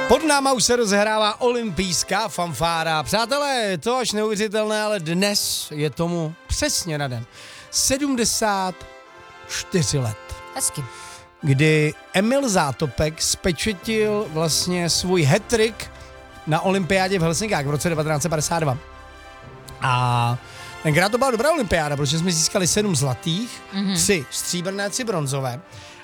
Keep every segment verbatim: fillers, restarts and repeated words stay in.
Pod náma už se rozhrává olympijská fanfára. Přátelé, je to až neuvěřitelné, ale dnes je tomu přesně na den sedmdesát čtyři let. Hezky. Kdy Emil Zátopek spečetil vlastně svůj hat-trick na olympiádě v Helsinkách v roce devatenáct set padesát dva. A tenkrát to byla dobrá olympiáda, protože jsme získali sedm zlatých, mm-hmm. tři stříbrné, tři bronzové.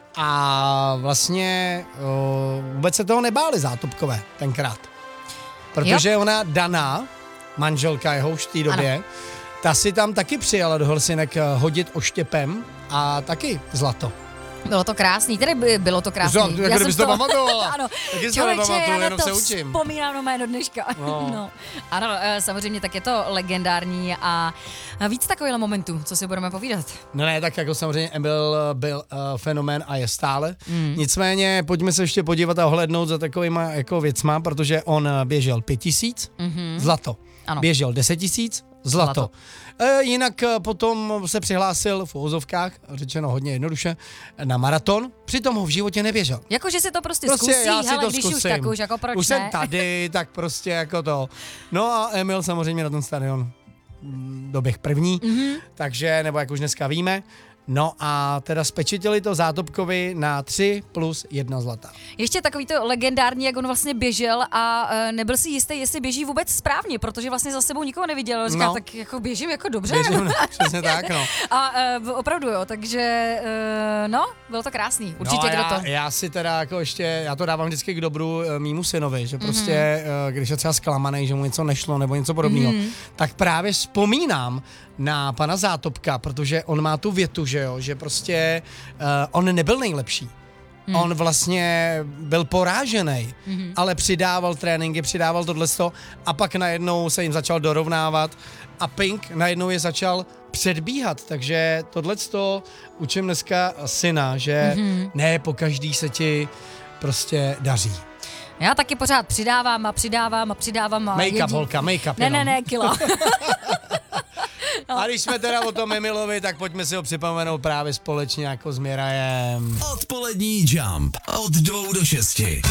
A vlastně o, vůbec se toho nebáli Zátopkové tenkrát. Protože jo. ona Dana, manželka jeho už v té době, ano. ta si tam taky přijela do Helsinek hodit oštěpem a taky zlato. Bylo to krásný, tedy bylo to krásný. Zlo, já jsem to pamatovala. Ano, taky člověče, já jenom na se to učím. vzpomínám na jméno dneška. No. No. Ano, samozřejmě tak je to legendární a víc takových momentů, co si budeme povídat. No ne, tak jako samozřejmě Emil byl uh, fenomén a je stále. Mm. Nicméně pojďme se ještě podívat a ohlednout za takovýma jako věcma, protože on běžel pět tisíc, mm-hmm. zlato. Ano. Běžel deset tisíc, zlato. zlato. E, jinak potom se přihlásil v uvozovkách, řečeno hodně jednoduše, na maraton, přitom ho v životě neběžel. Jakože si to prostě, prostě zkusí, já si hele, to když zkusím. už, tak už, jako proč už ne? jsem tady, tak prostě jako to. No a Emil samozřejmě na ten stadion doběh první, mm-hmm. takže, nebo jak už dneska víme, no a teda spečetili to Zátopkovi na tři plus jedna zlata. Ještě takový to legendární, jak on vlastně běžel a uh, nebyl si jistý, jestli běží vůbec správně, protože vlastně za sebou nikoho neviděl. Říká, no. tak jako běžím jako dobře. Běžím, přesně tak, no. A uh, opravdu jo, takže uh, no, bylo to krásný. Určitě no kdo já, to. Já si teda jako ještě, já to dávám vždycky k dobru uh, mýmu synovi, že prostě, mm-hmm. uh, když je třeba zklamaný, že mu něco nešlo nebo něco podobného, mm-hmm. tak právě vzpomínám na pana Zátopka, protože on má tu větu, že jo, že prostě uh, on nebyl nejlepší. Hmm. On vlastně byl porážený, hmm. ale přidával tréninky, přidával tohleto a pak najednou se jim začal dorovnávat a Pink najednou je začal předbíhat, takže tohleto učím dneska syna, že hmm. ne po každý se ti prostě daří. Já taky pořád přidávám a přidávám a přidávám. A make-up, jedí... holka, make-up Ne, jenom. ne, ne, kilo. No. A když jsme teda o tom Emilovi, tak pojďme si ho připomenout právě společně jako s Mirajem. Odpolední Jump od dvou do šesti.